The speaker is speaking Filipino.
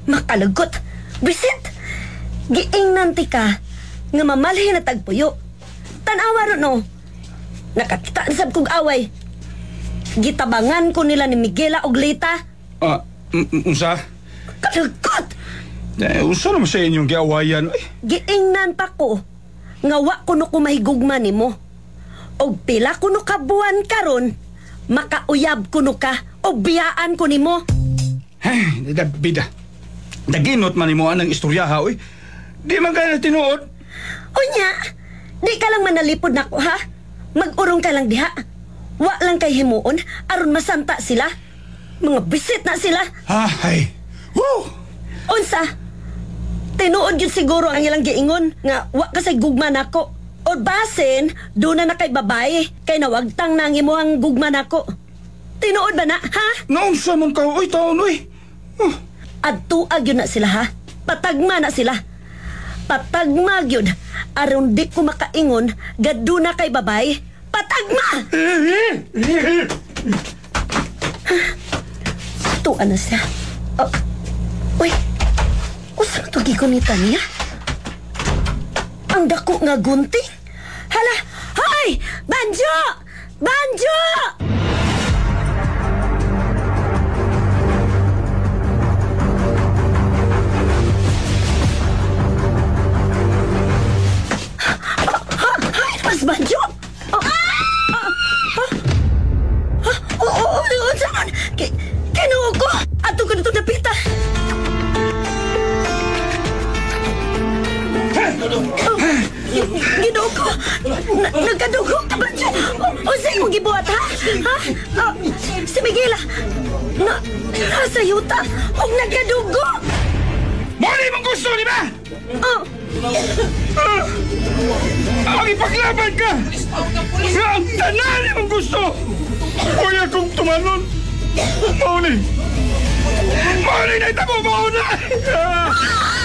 Makalagot. Bisit! Giingnan ti ka nga mamalhin na tagpuyo. Tanawa ron no. Nakakita sab kong away. Gitabangan ko nila ni Miguela og Lita. Unsa? Kalagot! Unsa naman sa inyong giawayan? Ay, Giingnan pa ko nga wa kuno ko mahigugma nimo. Og pila kuno ka buwan karon, makauyab kuno ka o biyaan ko nimo. ay, bida. Daginot man imo anang istorya ha, oy. Di man kaya tinuod. Unya, di ka lang manalipod nako ha. Mag-urong ka lang diha. Wa lang kay himuon aron masanta sila. Mga bisit na sila. Ay. Woo! Unsa? Tinuod yun siguro ang ilang giingon nga wa ka say gugma nako. O basin, doon na kay babae kay nawagtang nang imo ang gugma nako. Tinuod ba na, ha? Naunsa man ka, oy, taon, oy. Adtuag yun na sila, ha? Patagma na sila. Patagma yun. Aron di ko makaingon, gado na kay babae. Patagma! Tuan na siya. Uy, usa na to gigunitan niya? Ang dako nga gunting? Hala! Hoy! Banjo! Banjo! Mas Banjo! Oo, saan? Kinuha ko! Ato ko nito napita! Ginuha ko! Nagkadugo ka ba siya? O sa'yo mong gibuhat, ha? Ha? Si Miguela! Nasa yuta! O nagkadugo! Mali mong gusto, di ba? Ang ipaglaban ka! Nga ang tanan mong gusto! Kuya kong tumalon! Mauli! Mauli na itamo! Mauna!